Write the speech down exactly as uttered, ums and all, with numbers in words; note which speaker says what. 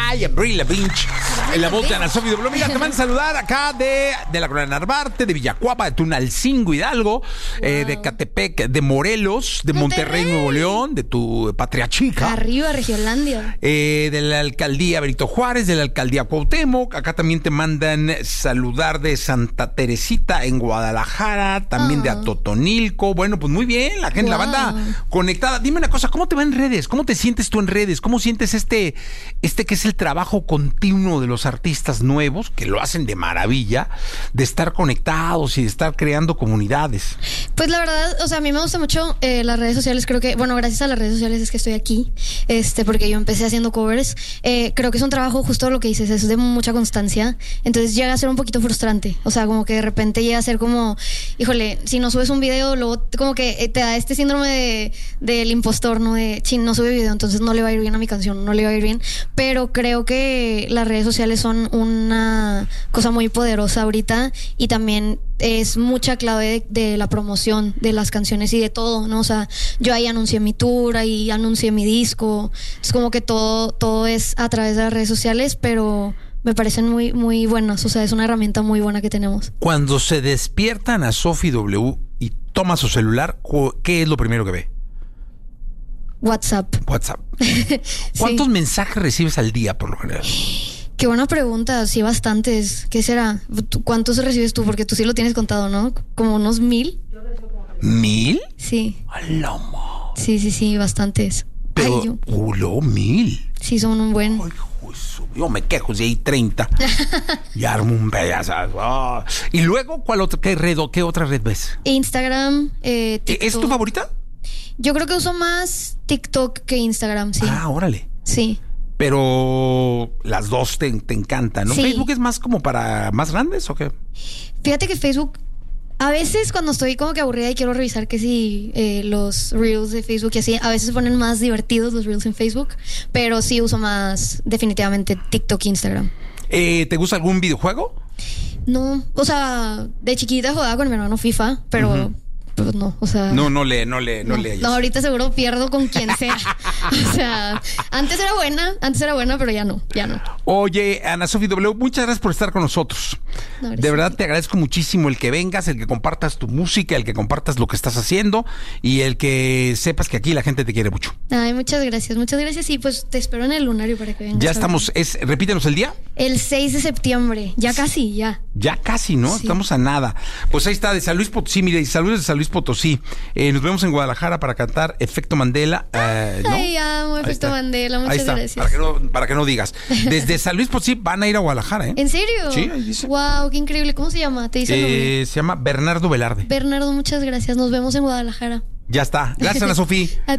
Speaker 1: Ay, Abril Lavigne, en la voz de Ana Sofía W. Mira, te van a saludar acá de, de la Colonia Narvarte, de Villacuapa, de Tunalcingo, Hidalgo, wow. eh, de Catepec, de Morelos, de Monterrey, Monterrey, Nuevo León, de tu patria chica.
Speaker 2: Arriba, Regiolandia.
Speaker 1: Eh, de la alcaldía Benito Juárez, de la alcaldía Cuauhtémoc. Acá también te mandan saludar de Santa Teresita en Guadalajara, también oh. de Atotonilco. Bueno, pues muy bien, la gente, wow. la banda conectada. Dime una cosa, ¿cómo te va en redes? ¿Cómo te sientes tú en redes? ¿Cómo sientes este, este que es el trabajo continuo de los artistas nuevos, que lo hacen de maravilla, de estar conectados y de estar creando comunidades?
Speaker 2: Pues la verdad, o sea, a mí me gusta mucho eh, las redes sociales. Creo que, bueno, gracias a las redes sociales es que estoy aquí, este, porque yo empecé haciendo covers. Eh, creo que es un trabajo justo lo que dices, es de mucha constancia. Entonces llega a ser un poquito frustrante. O sea, como que de repente llega a ser como, híjole, si no subes un video, luego como que te da este síndrome de, del impostor, ¿no? De, chin, no sube video, entonces no le va a ir bien a mi canción, no le va a ir bien. Pero creo que las redes sociales son una cosa muy poderosa ahorita, y también es mucha clave de, de la promoción de las canciones y de todo, ¿no? O sea, yo ahí anuncié mi tour, ahí anuncié mi disco. Es como que todo, todo es a través de las redes sociales, pero me parecen muy, muy buenas. O sea, es una herramienta muy buena que tenemos.
Speaker 1: Cuando se despiertan a Sofi W y toma su celular, ¿qué es lo primero que ve?
Speaker 2: WhatsApp.
Speaker 1: WhatsApp. ¿Cuántos sí. mensajes recibes al día por lo general?
Speaker 2: Qué buena pregunta, sí, bastantes. ¿Qué será? ¿Cuántos recibes tú? Porque tú sí lo tienes contado, ¿no? ¿Como unos mil?
Speaker 1: ¿Mil?
Speaker 2: Sí.
Speaker 1: ¡Alama!
Speaker 2: Sí, sí, sí, bastantes.
Speaker 1: Pero, Ay, yo... ¡Ulo, mil!
Speaker 2: Sí, son un buen.
Speaker 1: Ay, juez, yo me quejo si hay treinta. Y armo un pedazo. Oh. Y luego, ¿cuál otra, qué, red, qué otra red ves?
Speaker 2: Instagram, eh, TikTok.
Speaker 1: ¿Es tu favorita?
Speaker 2: Yo creo que uso más TikTok que Instagram, sí.
Speaker 1: Ah, órale.
Speaker 2: Sí.
Speaker 1: Pero las dos te, te encantan, ¿no? Sí. ¿Facebook es más como para más grandes o qué?
Speaker 2: Fíjate que Facebook, a veces cuando estoy como que aburrida y quiero revisar que si eh, los reels de Facebook y así, a veces ponen más divertidos los reels en Facebook, pero sí uso más definitivamente TikTok e Instagram.
Speaker 1: Eh, ¿Te gusta algún videojuego?
Speaker 2: No, o sea, de chiquita jugaba con mi hermano FIFA, pero... Uh-huh. Pues no, o sea...
Speaker 1: No, no le, no le, no, no le.
Speaker 2: No, ahorita seguro pierdo con quien sea. O sea, antes era buena, antes era buena, pero ya no, ya no.
Speaker 1: Oye, Ana Sofía W, muchas gracias por estar con nosotros. No, de verdad te agradezco muchísimo el que vengas, el que compartas tu música, el que compartas lo que estás haciendo y el que sepas que aquí la gente te quiere mucho.
Speaker 2: Ay, muchas gracias, muchas gracias. Y pues te espero en el Lunario para que vengas.
Speaker 1: Ya estamos, es, repítenos el día.
Speaker 2: El seis de septiembre, ya casi, ya.
Speaker 1: Ya casi, ¿no? Sí. Estamos a nada. Pues ahí está, de San Luis Potosí, mire, saludos de San Luis Potosí. Eh, nos vemos en Guadalajara para cantar Efecto Mandela. Eh, ¿no?
Speaker 2: Ay, amo Efecto Mandela, muchas
Speaker 1: ahí está,
Speaker 2: gracias.
Speaker 1: Para que, no, para que no digas. Desde San Luis Potosí van a ir a Guadalajara, ¿eh?
Speaker 2: ¿En serio?
Speaker 1: Sí, ahí dice.
Speaker 2: Wow, qué increíble. ¿Cómo se llama? ¿Te dice el nombre?
Speaker 1: Eh, se llama Bernardo Velarde.
Speaker 2: Bernardo, muchas gracias. Nos vemos en Guadalajara.
Speaker 1: Ya está. Gracias, Ana Sofía.